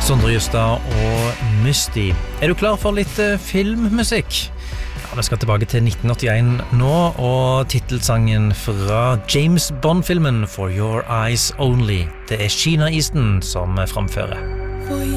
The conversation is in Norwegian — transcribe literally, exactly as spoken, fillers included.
Sondre Justad og Misty. Er du klar for litt eh, filmmusikk? Ja, vi skal tilbake til nitten åttien nå, og titelsangen fra James Bond-filmen For Your Eyes Only. Det er Sheena Easton som framfører.